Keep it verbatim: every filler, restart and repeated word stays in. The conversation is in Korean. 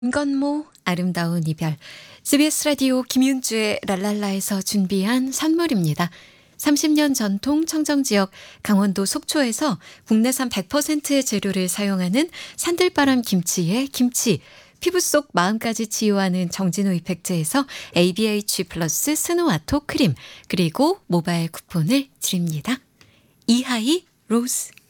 김건모 아름다운 이별. 씨비에스 라디오 김윤주의 랄랄라에서 준비한 선물입니다. 삼십 년 전통 청정지역 강원도 속초에서 국내산 백 퍼센트의 재료를 사용하는 산들바람 김치의 김치, 피부 속 마음까지 치유하는 정진호 이펙트에서 에이비에이치 플러스 스노아토 크림, 그리고 모바일 쿠폰을 드립니다. 이하이 로즈.